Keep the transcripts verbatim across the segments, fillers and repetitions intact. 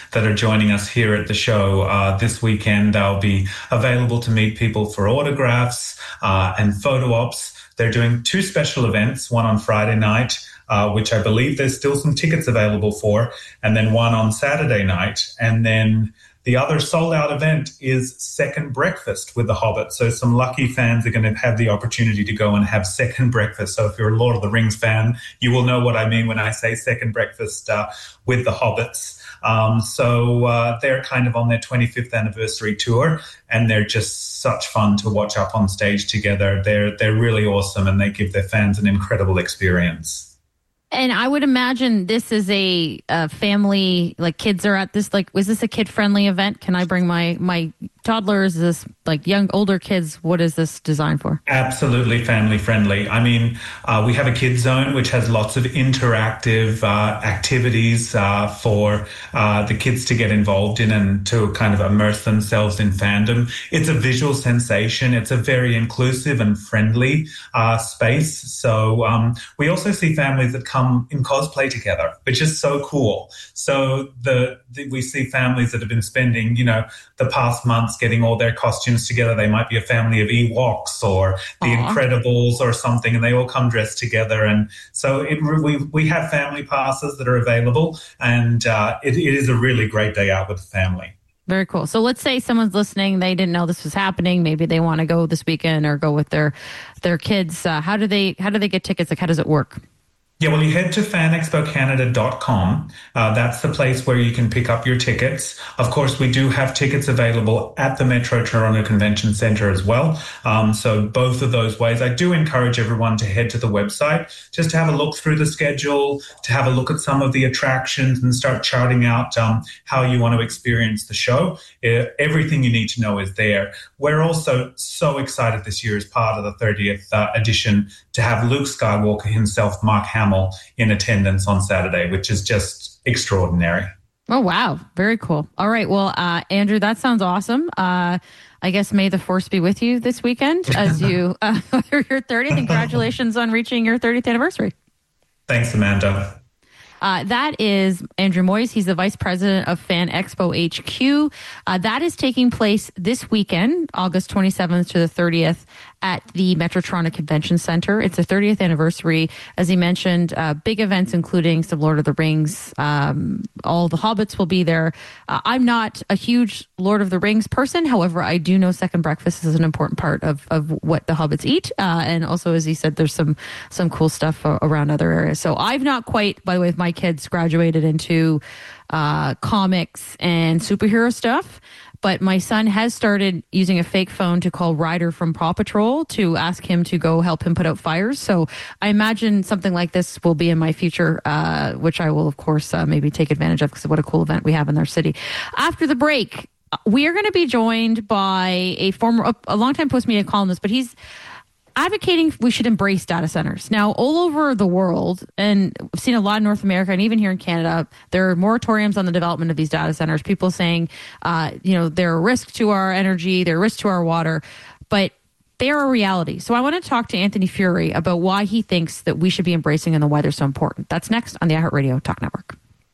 that are joining us here at the show. Uh, this weekend, I'll be available to meet people for autographs uh, and photo ops. They're doing two special events, one on Friday night, uh, which I believe there's still some tickets available for, and then one on Saturday night. And then the other sold-out event is Second Breakfast with the Hobbit. So some lucky fans are going to have the opportunity to go and have Second Breakfast. So if you're a Lord of the Rings fan, you will know what I mean when I say Second Breakfast uh, with the Hobbits. Um, so uh, they're kind of on their twenty-fifth anniversary tour, and they're just such fun to watch up on stage together. They're they're really awesome, and they give their fans an incredible experience. And I would imagine this is a, a family, like kids are at this, like, was this a kid-friendly event? Can I bring my, my toddlers? Is this like young, older kids? What is this designed for? Absolutely family-friendly. I mean, uh, we have a kids zone, which has lots of interactive uh, activities uh, for uh, the kids to get involved in and to kind of immerse themselves in fandom. It's a visual sensation. It's a very inclusive and friendly uh, space. So um, we also see families that come in cosplay together, which is so cool. So the, the we see families that have been spending, you know, the past months getting all their costumes together. They might be a family of Ewoks or the Aww. Incredibles or something, and they all come dressed together. And so it, we we have family passes that are available, and uh, it, it is a really great day out with the family. Very cool. So let's say someone's listening, they didn't know this was happening. Maybe they want to go this weekend or go with their their kids. Uh, how do they how do they get tickets? Like, how does it work? Yeah, well, you head to fan expo canada dot com. Uh, that's the place where you can pick up your tickets. Of course, we do have tickets available at the Metro Toronto Convention Centre as well. Um, so both of those ways. I do encourage everyone to head to the website just to have a look through the schedule, to have a look at some of the attractions and start charting out um, how you want to experience the show. Uh, everything you need to know is there. We're also so excited this year as part of the thirtieth uh, edition to have Luke Skywalker himself, Mark Hamill, in attendance on Saturday, which is just extraordinary. Oh, wow. Very cool. All right. Well, uh, Andrew, that sounds awesome. Uh, I guess may the force be with you this weekend as you uh, your thirtieth. Congratulations on reaching your thirtieth anniversary. Thanks, Amanda. Uh, that is Andrew Moyes. He's the vice president of Fan Expo H Q. Uh, that is taking place this weekend, August twenty-seventh to the thirtieth at the Metro Toronto Convention Centre. It's the thirtieth anniversary. As he mentioned, uh, big events including some Lord of the Rings. Um, all the Hobbits will be there. Uh, I'm not a huge Lord of the Rings person. However, I do know Second Breakfast is an important part of, of what the Hobbits eat. Uh, and also, as he said, there's some some cool stuff uh, around other areas. So I've not quite, by the way, my kids graduated into uh, comics and superhero stuff. But my son has started using a fake phone to call Ryder from Paw Patrol to ask him to go help him put out fires. So I imagine something like this will be in my future, uh, which I will, of course, uh, maybe take advantage of because of what a cool event we have in our city. After the break, we are going to be joined by a former, a, a longtime Postmedia columnist, but he's advocating we should embrace data centers. Now, all over the world, and I've seen a lot in North America and even here in Canada, there are moratoriums on the development of these data centers. People saying, uh, you know, they're a risk to our energy, they're a risk to our water, but they are a reality. So I want to talk to Anthony Furey about why he thinks that we should be embracing and why they're so important. That's next on the iHeartRadio Talk Network.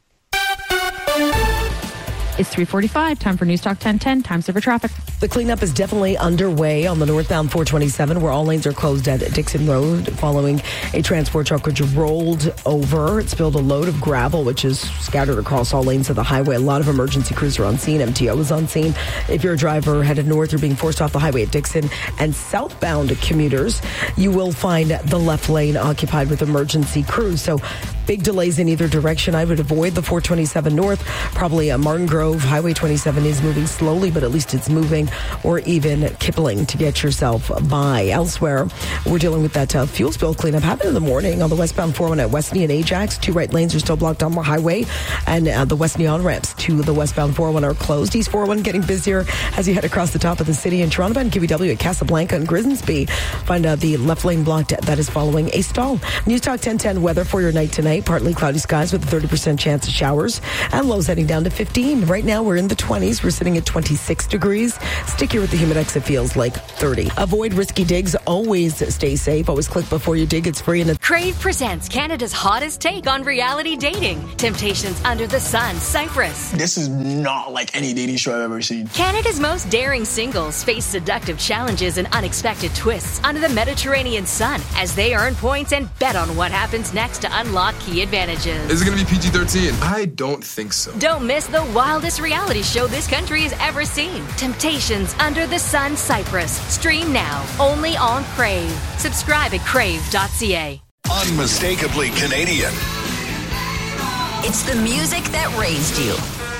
It's three forty-five, time for News Talk ten ten, time saver traffic. The cleanup is definitely underway on the northbound four twenty-seven, where all lanes are closed at Dixon Road following a transport truck which rolled over. It spilled a load of gravel, which is scattered across all lanes of the highway. A lot of emergency crews are on scene. M T O is on scene. If you're a driver headed north, you're being forced off the highway at Dixon. And southbound commuters, you will find the left lane occupied with emergency crews. So big delays in either direction. I would avoid the four twenty-seven north. Probably a Martin Grove. Highway twenty-seven is moving slowly, but at least it's moving, or even Kipling to get yourself by. Elsewhere, we're dealing with that uh, fuel spill cleanup happened in the morning on the westbound four oh one at Westney and Ajax. Two right lanes are still blocked on the highway, and uh, the Westney on-ramps to the westbound four oh one are closed. East four oh one getting busier as you head across the top of the city in Toronto and Q V W at Casablanca and Grisonsby. Find uh, the left lane blocked. That is following a stall. News Talk ten ten weather for your night tonight. Partly cloudy skies with a thirty percent chance of showers and lows heading down to fifteen. Right now, we're in the twenties. We're sitting at twenty-six degrees. Stickier with the Humidex, it feels like thirty. Avoid risky digs. Always stay safe. Always click before you dig. It's free. And Crave presents Canada's hottest take on reality dating. Temptations Under the Sun, Cyprus. This is not like any dating show I've ever seen. Canada's most daring singles face seductive challenges and unexpected twists under the Mediterranean sun as they earn points and bet on what happens next to unlock key advantages. Is it going to be P G thirteen? I don't think so. Don't miss the wildest reality show this country has ever seen. Temptations Under the Sun, Cyprus. Stream now, only on Crave. Subscribe at crave dot c a. Unmistakably Canadian. It's the music that raised you.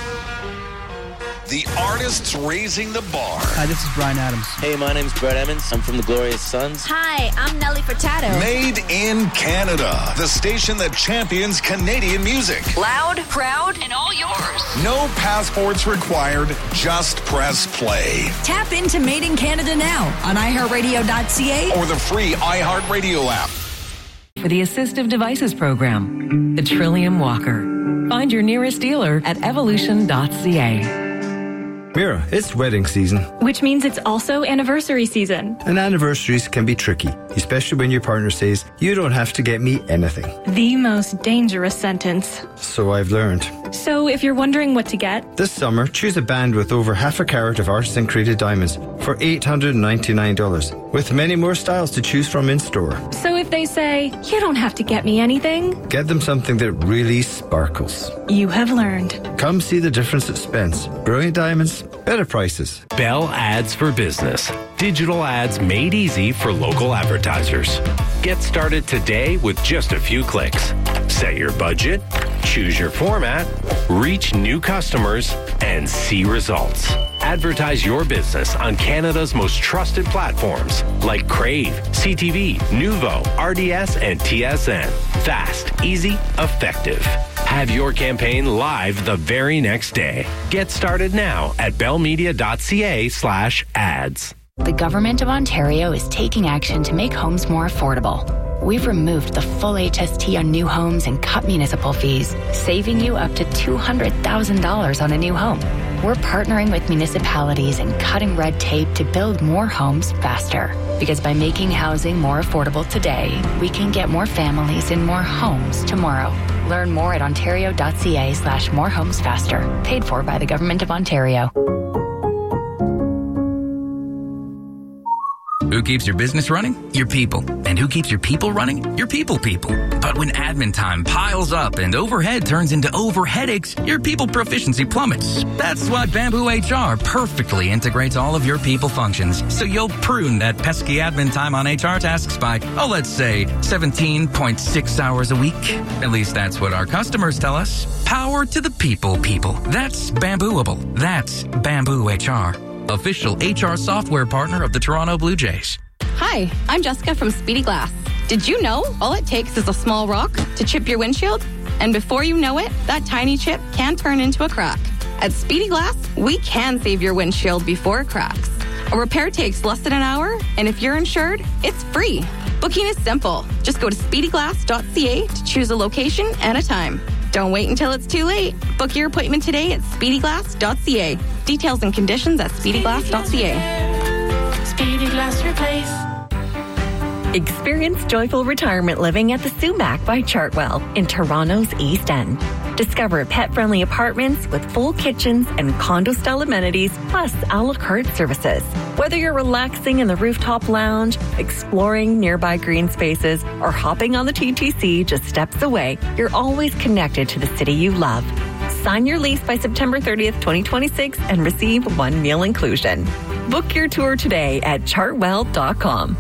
The artists raising the bar. Hi, this is Bryan Adams. Hey, my name's Brett Emmons. I'm from the Glorious Sons. Hi, I'm Nelly Furtado. Made in Canada. The station that champions Canadian music. Loud, proud, and all yours. No passports required. Just press play. Tap into Made in Canada now on i heart radio dot c a or the free iHeartRadio app. For the Assistive Devices Program, the Trillium Walker. Find your nearest dealer at evolution dot c a. Mira, it's wedding season. Which means it's also anniversary season. And anniversaries can be tricky, especially when your partner says, you don't have to get me anything. The most dangerous sentence. So I've learned. So if you're wondering what to get, this summer, choose a band with over half a carat of artisan created diamonds for eight hundred ninety-nine dollars, with many more styles to choose from in store. So if they say, you don't have to get me anything, get them something that really sparkles. You have learned. Come see the difference at Spence. Brilliant diamonds, better prices. Bell Ads for Business. Digital ads made easy for local advertisers. Get started today with just a few clicks. Set your budget, choose your format, reach new customers, and see results. Advertise your business on Canada's most trusted platforms like Crave, C T V, Nuvo, R D S, and T S N. Fast, easy, effective. Have your campaign live the very next day. Get started now at bellmedia dot c a slash ads. The Government of Ontario is taking action to make homes more affordable. We've removed the full H S T on new homes and cut municipal fees, saving you up to two hundred thousand dollars on a new home. We're partnering with municipalities and cutting red tape to build more homes faster. Because by making housing more affordable today, we can get more families in more homes tomorrow. Learn more at ontario dot c a slash more homes faster. Paid for by the Government of Ontario. Who keeps your business running? Your people. And who keeps your people running? Your people people. But when admin time piles up and overhead turns into over headaches, your people proficiency plummets. That's why Bamboo H R perfectly integrates all of your people functions, so you'll prune that pesky admin time on H R tasks by, oh, let's say seventeen point six hours a week. At least that's what our customers tell us. Power to the people people. That's Bambooable. That's Bamboo H R. Official H R software partner of the Toronto Blue Jays. Hi, I'm Jessica from Speedy Glass. Did you know all it takes is a small rock to chip your windshield? And before you know it, that tiny chip can turn into a crack. At Speedy Glass, we can save your windshield before it cracks. A repair takes less than an hour, and if you're insured, it's free. Booking is simple. Just go to speedy glass dot c a to choose a location and a time. Don't wait until it's too late. Book your appointment today at speedy glass dot c a. Details and conditions at speedy glass dot c a. Speedy Glass Replace. Experience joyful retirement living at the Sumac by Chartwell in Toronto's East End. Discover pet-friendly apartments with full kitchens and condo-style amenities, plus a la carte services. Whether you're relaxing in the rooftop lounge, exploring nearby green spaces, or hopping on the T T C just steps away, you're always connected to the city you love. Sign your lease by September thirtieth, twenty twenty-six and receive one meal inclusion. Book your tour today at chartwell dot com.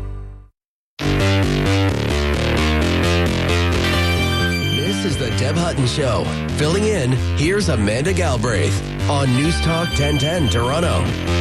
This is the Deb Hutton Show. Filling in, here's Amanda Galbraith on News Talk ten ten Toronto.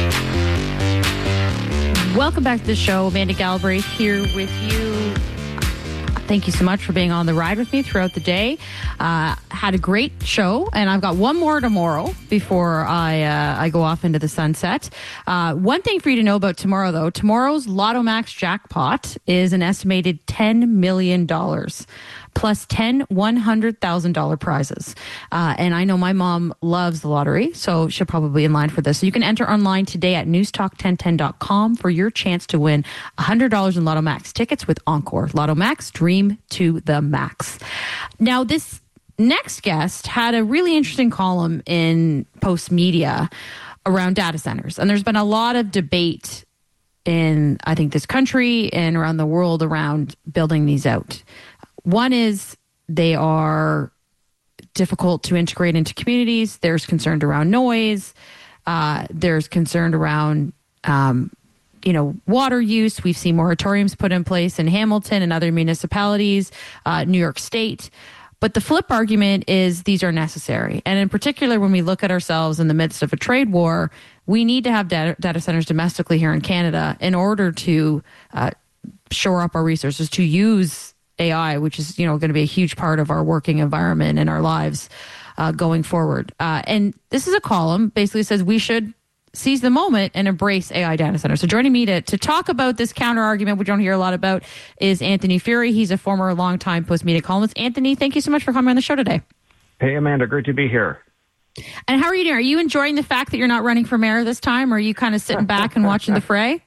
Welcome back to the show. Amanda Galbraith here with you. Thank you so much for being on the ride with me throughout the day. Uh, had a great show, and I've got one more tomorrow before I uh, I go off into the sunset. Uh, one thing for you to know about tomorrow, though, tomorrow's Lotto Max jackpot is an estimated ten million dollars. plus ten one hundred thousand dollars prizes. Uh, and I know my mom loves the lottery, so she'll probably be in line for this. So you can enter online today at news talk ten ten dot com for your chance to win one hundred dollars in Lotto Max tickets with Encore. Lotto Max, dream to the max. Now, this next guest had a really interesting column in Post Media around data centers. And there's been a lot of debate in, I think, this country and around the world around building these out. One is they are difficult to integrate into communities. There's concern around noise. Uh, there's concern around, um, you know, water use. We've seen moratoriums put in place in Hamilton and other municipalities, uh, New York State. But the flip argument is these are necessary. And in particular, when we look at ourselves in the midst of a trade war, we need to have data, data centers domestically here in Canada in order to uh, shore up our resources, to use A I, which is, you know, going to be a huge part of our working environment and our lives uh, going forward. Uh, and this is a column basically says we should seize the moment and embrace A I data centers. So joining me to, to talk about this counter argument, we don't hear a lot about, is Anthony Furey. He's a former longtime Post Media columnist. Anthony, thank you so much for coming on the show today. Hey, Amanda, great to be here. And how are you doing? Are you enjoying the fact that you're not running for mayor this time, or are you kind of sitting back and watching the fray?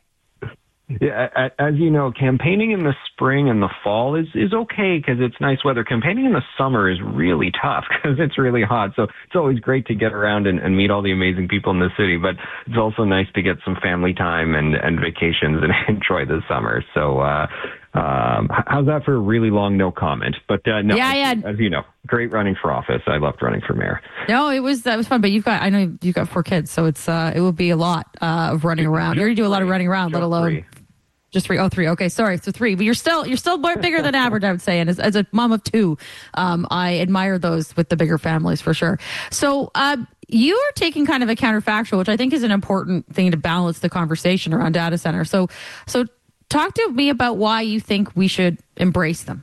Yeah, as you know, campaigning in the spring and the fall is, is okay because it's nice weather. Campaigning in the summer is really tough because it's really hot. So it's always great to get around and, and meet all the amazing people in the city, but it's also nice to get some family time and, and vacations and enjoy the summer. So, uh, um, how's that for a really long no comment? But uh, no, yeah, as, yeah. as you know, great running for office. I loved running for mayor. No, it was that was fun. But you've got, I know you've got four kids, so it's uh, it will be a lot uh, of running around. You already do a lot of running around, let alone. Three. Just three. Oh, three. Okay, sorry. So three. But you're still you're still bigger than average, I would say. And as, as a mom of two, um, I admire those with the bigger families for sure. So uh, you are taking kind of a counterfactual, which I think is an important thing to balance the conversation around data centers. So, so talk to me about why you think we should embrace them.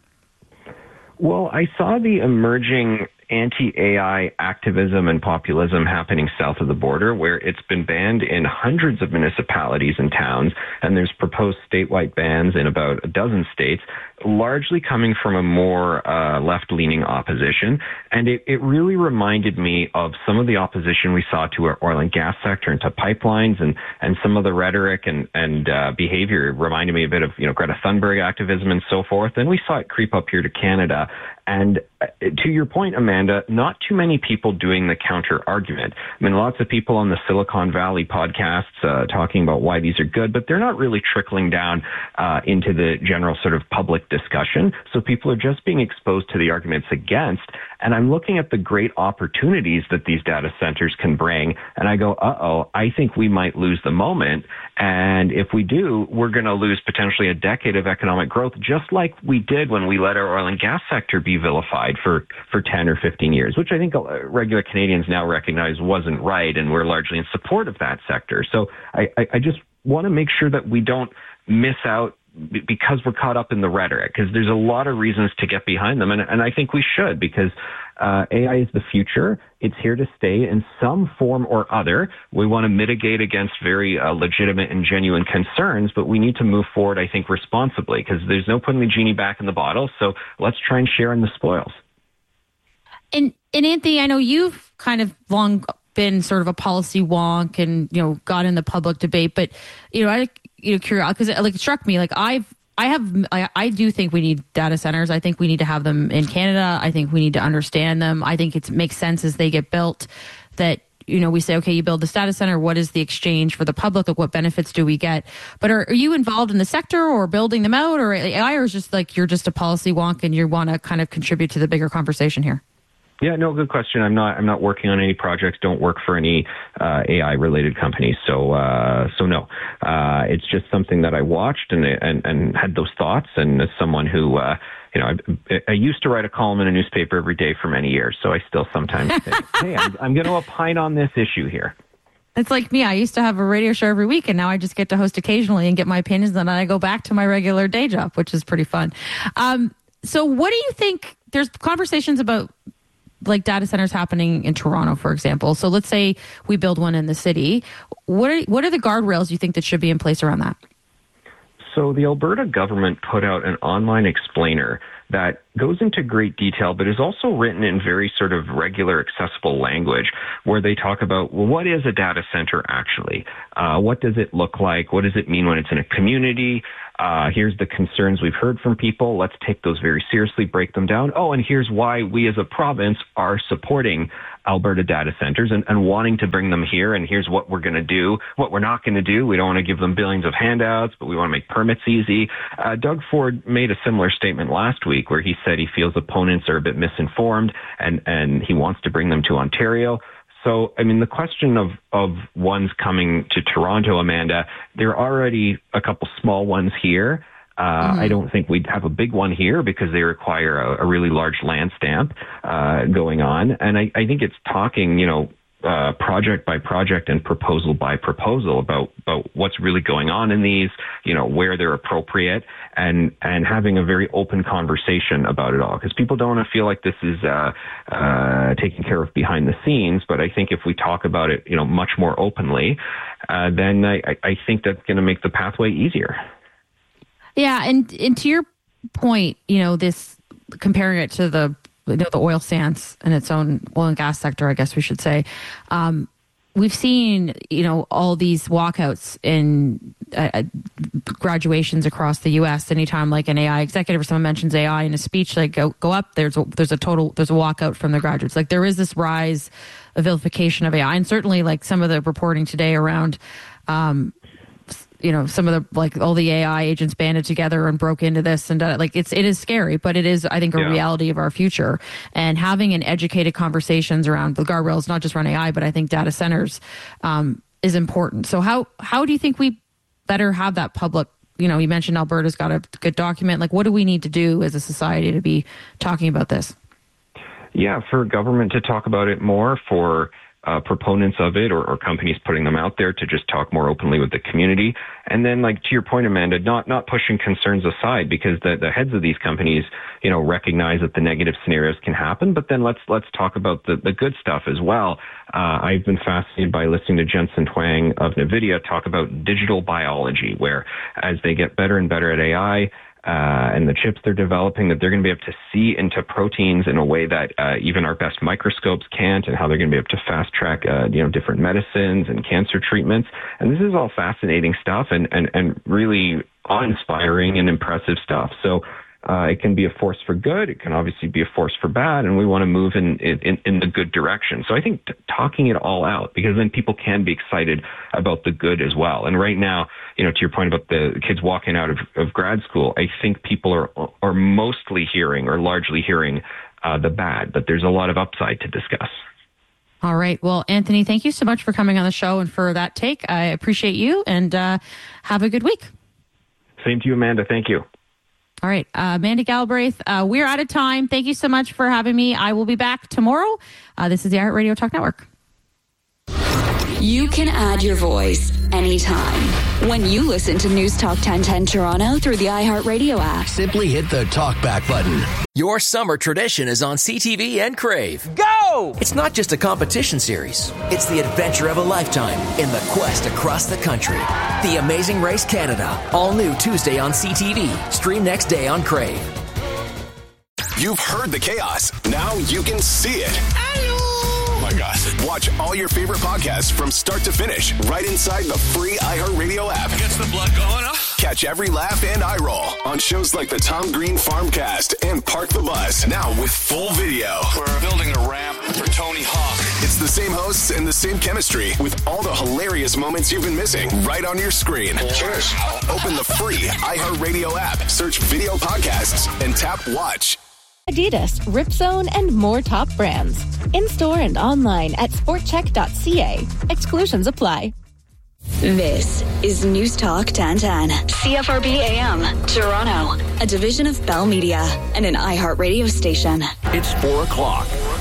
Well, I saw the emerging anti-A I activism and populism happening south of the border, where it's been banned in hundreds of municipalities and towns, and there's proposed statewide bans in about a dozen states, largely coming from a more uh, left-leaning opposition. And it, it really reminded me of some of the opposition we saw to our oil and gas sector and to pipelines, and, and some of the rhetoric and, and uh, behavior reminded me a bit of, you know, Greta Thunberg activism and so forth. And we saw it creep up here to Canada. And to your point, Amanda, not too many people doing the counter argument. I mean, lots of people on the Silicon Valley podcasts uh, talking about why these are good, but they're not really trickling down uh, into the general sort of public discussion. So people are just being exposed to the arguments against. And I'm looking at the great opportunities that these data centers can bring. And I go, uh-oh, I think we might lose the moment. And if we do, we're going to lose potentially a decade of economic growth, just like we did when we let our oil and gas sector be vilified for, for ten or fifteen years, which I think regular Canadians now recognize wasn't right. And we're largely in support of that sector. So I, I, I just want to make sure that we don't miss out because we're caught up in the rhetoric, because there's a lot of reasons to get behind them. And, and I think we should, because uh, A I is the future. It's here to stay in some form or other. We want to mitigate against very uh, legitimate and genuine concerns, but we need to move forward, I think, responsibly, because there's no putting the genie back in the bottle. So let's try and share in the spoils. And, and Anthony, I know you've kind of long been sort of a policy wonk and, you know, got in the public debate, but, you know, I, you know, curious, because it, like, it struck me, like, I've, I have, I, I do think we need data centers. I think we need to have them in Canada. I think we need to understand them. I think it makes sense as they get built that, you know, we say, okay, you build this data center. What is the exchange for the public? Like, what benefits do we get? But are, are you involved in the sector or building them out, or A I, or is just like, you're just a policy wonk and you want to kind of contribute to the bigger conversation here? Yeah, no, good question. I'm not. I'm not working on any projects. Don't work for any uh, A I related companies. So, uh, so no. Uh, it's just something that I watched and and and had those thoughts. And as someone who, uh, you know, I, I used to write a column in a newspaper every day for many years. So I still sometimes think, hey, I'm, I'm going to opine on this issue here. It's like me. I used to have a radio show every week, and now I just get to host occasionally and get my opinions. And then I go back to my regular day job, which is pretty fun. Um, so, what do you think? There's conversations about, like, data centers happening in Toronto, for example. So let's say we build one in the city. What are, what are the guardrails you think that should be in place around that? So the Alberta government put out an online explainer that goes into great detail, but is also written in very sort of regular, accessible language, where they talk about, well, what is a data center actually? Uh, what does it look like? What does it mean when it's in a community? Uh, here's the concerns we've heard from people. Let's take those very seriously, break them down. Oh, and here's why we as a province are supporting Alberta data centers and, and wanting to bring them here. And here's what we're going to do, what we're not going to do. We don't want to give them billions of handouts, but we want to make permits easy. Uh, Doug Ford made a similar statement last week where he said he feels opponents are a bit misinformed and, and he wants to bring them to Ontario. So, I mean, the question of, of ones coming to Toronto, Amanda, there are already a couple small ones here. Uh, mm-hmm. I don't think we'd have a big one here because they require a, a really large land stamp uh, going on. And I, I think it's talking, you know, uh, project by project and proposal by proposal about, about what's really going on in these, you know, where they're appropriate, and, and having a very open conversation about it all. Because people don't want to feel like this is uh, uh, taken care of behind the scenes. But I think if we talk about it, you know, much more openly, uh, then I, I think that's going to make the pathway easier. Yeah, and, and to your point, you know, this comparing it to the you know, the oil sands and its own oil and gas sector, I guess we should say, um, we've seen, you know, all these walkouts in uh, graduations across the U S. Anytime like an A I executive or someone mentions A I in a speech, like go go up, there's a, there's a total there's a walkout from the graduates. Like there is this rise of vilification of A I, and certainly like some of the reporting today around. Um, you know, some of the, like all the A I agents banded together and broke into this and uh, like it's, it is scary, but it is, I think, a yeah. reality of our future. And having an educated conversations around the guardrails, not just around A I, but I think data centers um, is important. So how, how do you think we better have that public, you know, you mentioned Alberta's got a good document. Like what do we need to do as a society to be talking about this? Yeah, for government to talk about it more, for Uh, proponents of it or, or companies putting them out there to just talk more openly with the community. And then, like, to your point, Amanda, not, not pushing concerns aside, because the, the heads of these companies, you know, recognize that the negative scenarios can happen, but then let's, let's talk about the, the good stuff as well. Uh, I've been fascinated by listening to Jensen Huang of NVIDIA talk about digital biology, where as they get better and better at A I, Uh, and the chips they're developing, that they're going to be able to see into proteins in a way that uh, even our best microscopes can't, and how they're going to be able to fast track, uh, you know, different medicines and cancer treatments. And this is all fascinating stuff and, and, and really awe-inspiring and impressive stuff. So uh, it can be a force for good. It can obviously be a force for bad, and we want to move in, in, in the good direction. So I think t- talking it all out, because then people can be excited about the good as well. And right now, you know, to your point about the kids walking out of, of grad school, I think people are are mostly hearing or largely hearing uh, the bad, but there's a lot of upside to discuss. All right. Well, Anthony, thank you so much for coming on the show and for that take. I appreciate you, and uh, have a good week. Same to you, Amanda. Thank you. All right. Uh, Amanda Galbraith, uh, we're out of time. Thank you so much for having me. I will be back tomorrow. Uh, this is the iHeartRadio Talk Network. You can add your voice anytime when you listen to News Talk ten ten Toronto through the iHeartRadio app. Simply hit the talkback button. Your summer tradition is on C T V and Crave. Go! It's not just a competition series. It's the adventure of a lifetime in the quest across the country. The Amazing Race Canada. All new Tuesday on C T V. Stream next day on Crave. You've heard the chaos. Now you can see it. Hello! Oh my God. Watch all your favorite podcasts from start to finish right inside the free iHeartRadio app. Gets the blood going, huh? Catch every laugh and eye roll on shows like the Tom Green Farmcast and Park the Bus. Now with full video. We're building a ramp for Tony Hawk. It's the same hosts and the same chemistry with all the hilarious moments you've been missing right on your screen. Cheers. Open the free iHeartRadio app, search video podcasts, and tap watch. Adidas, Ripzone, and more top brands. In-store and online at sport check dot c a. Exclusions apply. This is News Talk ten ten. C F R B A M, Toronto. A division of Bell Media and an iHeartRadio station. It's four o'clock.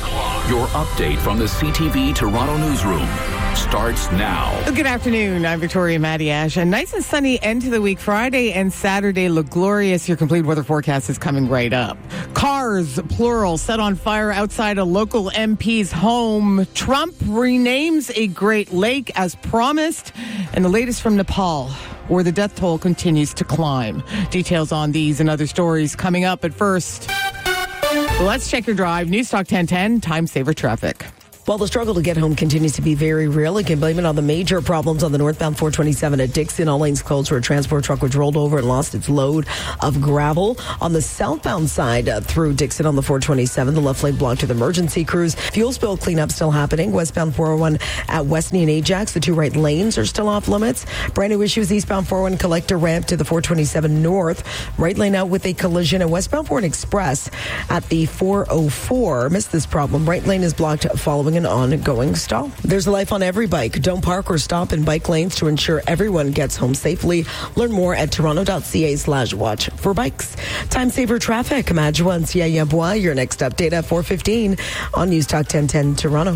Your update from the C T V Toronto newsroom starts now. Good afternoon. I'm Victoria Madiash. A nice and sunny end to the week. Friday and Saturday look glorious. Your complete weather forecast is coming right up. Cars, plural, set on fire outside a local M P's home. Trump renames a Great Lake as promised. And the latest from Nepal, where the death toll continues to climb. Details on these and other stories coming up. At first, let's check your drive. Newstalk ten ten, Time Saver Traffic. While the struggle to get home continues to be very real, you can blame it on the major problems on the northbound four twenty-seven at Dixon. All lanes closed where a transport truck was rolled over and lost its load of gravel. On the southbound side uh, through Dixon on the four twenty-seven, the left lane blocked with emergency crews. Fuel spill cleanup still happening. Westbound four oh one at Westney and Ajax. The two right lanes are still off limits. Brand new issues eastbound four oh one collector ramp to the four twenty-seven north. Right lane out with a collision. And westbound four oh one Express at the four oh four. Missed this problem. Right lane is blocked following an ongoing stall. There's a life on every bike. Don't park or stop in bike lanes to ensure everyone gets home safely. Learn more at toronto.ca slash watch for bikes. Time Saver Traffic. Majwa and Sia Yabwa. Your next update at four fifteen on News Talk ten ten Toronto.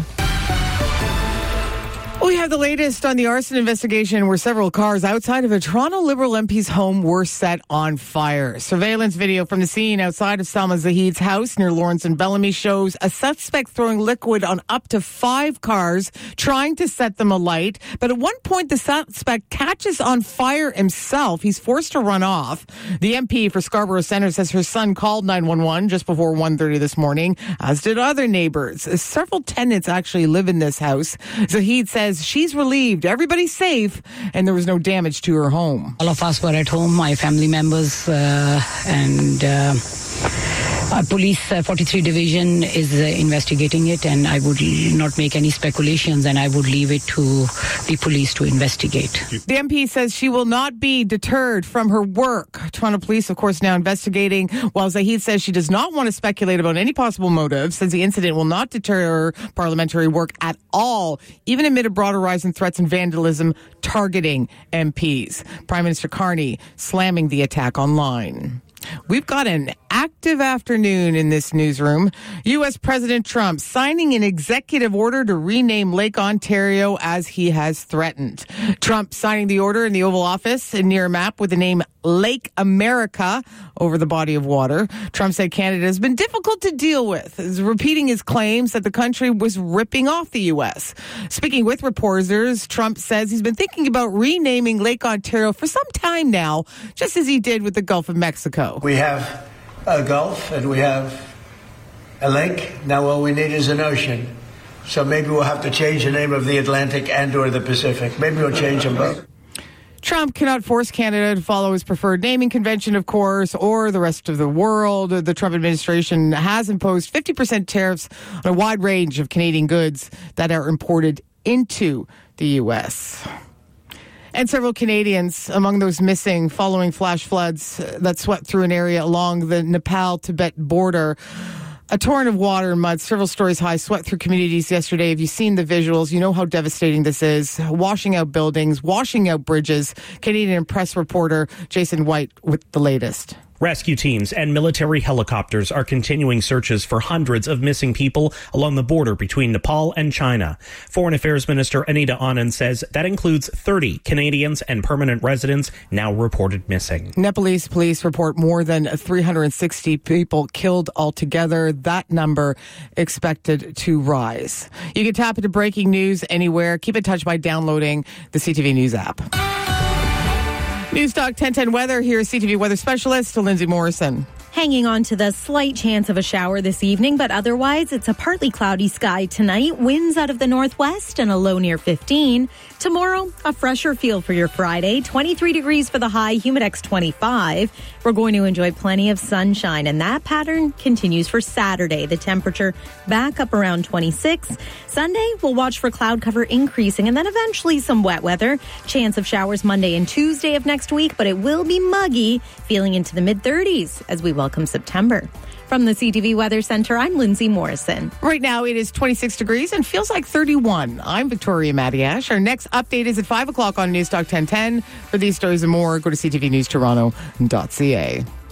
We have the latest on the arson investigation where several cars outside of a Toronto Liberal M P's home were set on fire. Surveillance video from the scene outside of Salma Zahid's house near Lawrence and Bellamy shows a suspect throwing liquid on up to five cars, trying to set them alight. But at one point, the suspect catches on fire himself. He's forced to run off. The M P for Scarborough Centre says her son called nine one one just before one thirty this morning, as did other neighbors. Several tenants actually live in this house. Zahid says she's relieved everybody's safe and there was no damage to her home. All of us were at home, my family members, uh, and uh, our police uh, forty-three division is uh, investigating it, and I would not make any speculations, and I would leave it to the police to investigate. The M P says she will not be deterred from her work. Toronto Police, of course, now investigating, while Zahid says she does not want to speculate about any possible motives, says the incident will not deter her parliamentary work at all, even amid a broader rise in threats and vandalism targeting M Ps. Prime Minister Carney slamming the attack online. We've got an active afternoon in this newsroom. U S President Trump signing an executive order to rename Lake Ontario as he has threatened. Trump signing the order in the Oval Office near a map with the name Lake America over the body of water. Trump said Canada has been difficult to deal with, repeating his claims that the country was ripping off the U S. Speaking with reporters, Trump says he's been thinking about renaming Lake Ontario for some time now, just as he did with the Gulf of Mexico. We have a Gulf and we have a lake. Now all we need is an ocean. So maybe we'll have to change the name of the Atlantic and or the Pacific. Maybe we'll change them both. Trump cannot force Canada to follow his preferred naming convention, of course, or the rest of the world. The Trump administration has imposed fifty percent tariffs on a wide range of Canadian goods that are imported into the U S. And several Canadians among those missing following flash floods that swept through an area along the Nepal-Tibet border. A torrent of water and mud, several stories high, swept through communities yesterday. If you've seen the visuals, you know how devastating this is. Washing out buildings, washing out bridges. Canadian Press reporter Jason White with the latest. Rescue teams and military helicopters are continuing searches for hundreds of missing people along the border between Nepal and China. Foreign Affairs Minister Anita Anand says that includes thirty Canadians and permanent residents now reported missing. Nepalese police report more than three hundred sixty people killed altogether. That number expected to rise. You can tap into breaking news anywhere. Keep in touch by downloading the C T V News app. Newstalk ten ten weather. Here's C T V weather specialist Lindsay Morrison. Hanging on to the slight chance of a shower this evening, but otherwise it's a partly cloudy sky tonight. Winds out of the northwest and a low near fifteen. Tomorrow, a fresher feel for your Friday. twenty-three degrees for the high, Humidex twenty-five. We're going to enjoy plenty of sunshine, and that pattern continues for Saturday. The temperature back up around twenty-six. Sunday, we'll watch for cloud cover increasing, and then eventually some wet weather. Chance of showers Monday and Tuesday of next week, but it will be muggy, feeling into the mid-thirties as we welcome September. From the C T V Weather Center, I'm Lindsay Morrison. Right now it is twenty-six degrees and feels like thirty-one. I'm Victoria Madiash. Our next update is at five o'clock on Newstalk ten ten. For these stories and more, go to c t v news toronto dot c a.